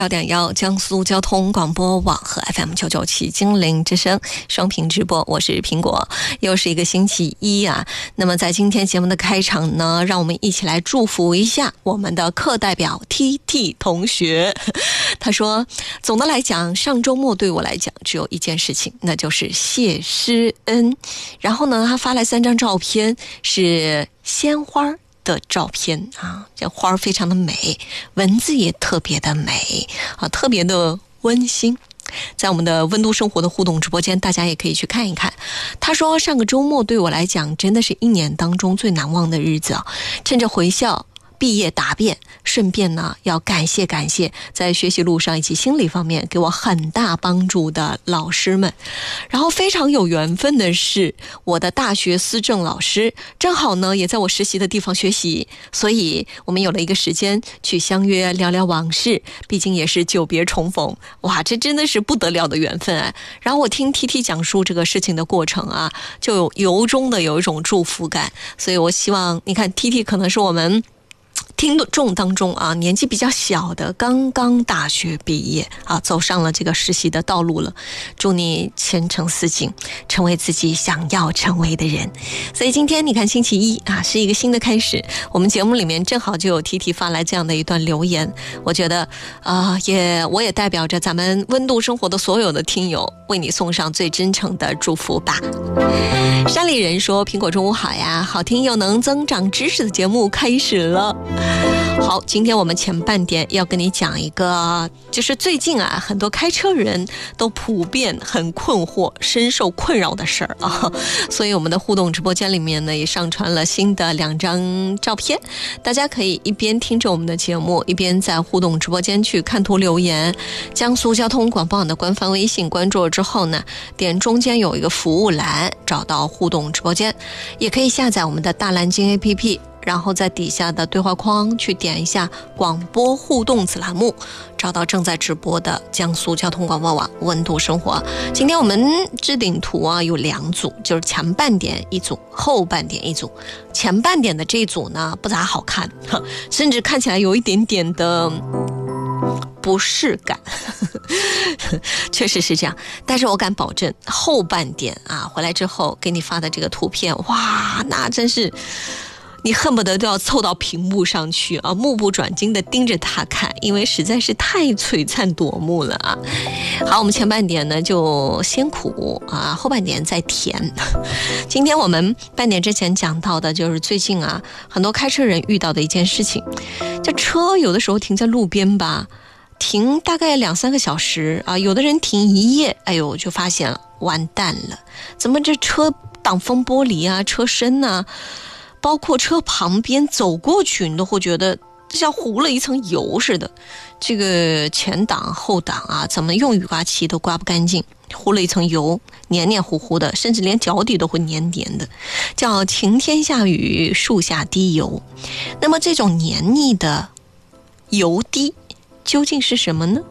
2.1江苏交通广播网和 FM997 精灵之声双屏直播，我是苹果，又是一个星期一啊。那么在今天节目的开场呢，让我们一起来祝福一下我们的课代表 TT 同学。他说，总的来讲，上周末对我来讲只有一件事情，那就是谢师恩。然后呢，他发来3张照片，是鲜花的照片啊，这花非常的美，文字也特别的美啊，特别的温馨。在我们的温度生活的互动直播间，大家也可以去看一看。他说，上个周末对我来讲真的是1年当中最难忘的日子啊，趁着回校毕业答辩，顺便呢要感谢在学习路上以及心理方面给我很大帮助的老师们。然后非常有缘分的是，我的大学思政老师正好呢也在我实习的地方学习，所以我们有了一个时间去相约聊聊往事，毕竟也是久别重逢。哇，这真的是不得了的缘分啊。然后我听 TT 讲述这个事情的过程啊，就由衷的有一种祝福感。所以我希望你看 TT 可能是我们听众当中啊，年纪比较小的，刚刚大学毕业啊，走上了这个实习的道路了。祝你前程似锦，成为自己想要成为的人。所以今天你看星期一啊，是一个新的开始。我们节目里面正好就有 TT 发来这样的一段留言，我觉得我也代表着咱们温度生活的所有的听友，为你送上最真诚的祝福吧。山里人说，苹果中午好呀，好听又能增长知识的节目开始了。好，今天我们前半点要跟你讲一个，就是最近啊，很多开车人都普遍很困惑、深受困扰的事儿啊。所以我们的互动直播间里面呢，也上传了新的2张照片，大家可以一边听着我们的节目，一边在互动直播间去看图留言。江苏交通广播网的官方微信关注了之后呢，点中间有一个服务栏，找到互动直播间，也可以下载我们的大蓝鲸 APP。然后在底下的对话框去点一下广播互动子栏目，找到正在直播的江苏交通广播网温度生活。今天我们置顶图啊有2组，就是前半点一组，后半点一组。前半点的这一组呢不咋好看，甚至看起来有一点点的不适感确实是这样。但是我敢保证后半点啊回来之后给你发的这个图片，哇，那真是你恨不得都要凑到屏幕上去啊，目不转睛的盯着它看，因为实在是太璀璨夺目了啊。好，我们前半点呢就先苦啊，后半点再甜。今天我们半点之前讲到的就是最近啊，很多开车人遇到的一件事情，这车有的时候停在路边吧，停大概2-3个小时啊，有的人停1夜，哎呦，就发现了完蛋了，怎么这车挡风玻璃啊、车身啊，包括车旁边走过去，你都会觉得像糊了一层油似的。这个前挡后挡啊，怎么用雨刮器都刮不干净，糊了一层油，黏黏糊糊的，甚至连脚底都会黏黏的，叫晴天下雨，树下滴油。那么这种黏腻的油滴究竟是什么呢？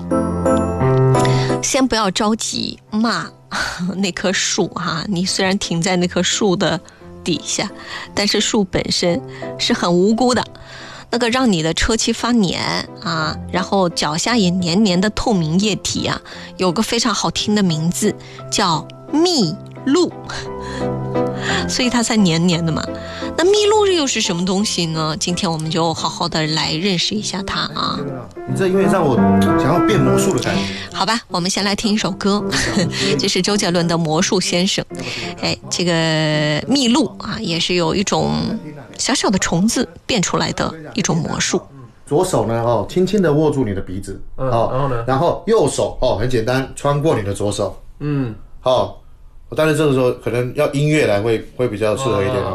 先不要着急骂那棵树啊，你虽然停在那棵树的底下，但是树本身是很无辜的。那个让你的车漆发黏啊，然后脚下也黏黏的透明液体啊，有个非常好听的名字叫蜜露，所以它才黏黏的嘛。那蜜露又是什么东西呢？今天我们就好好的来认识一下它啊。 你这因为让我想要变魔术的感觉。 好吧，我们先来听一首歌，这是周杰伦的《魔术先生》。哎，这个蜜露啊，也是有一种小小的虫子变出来的一种魔术。 左手呢，轻轻的握住你的鼻子，然后呢，然后右手很简单，穿过你的左手，但是这个时候可能要音乐来会比较适合一点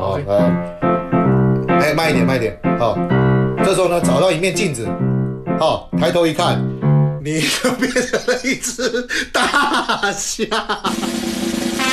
慢一点，这时候呢，找到一面镜子，抬头一看，你就变成了一只大象。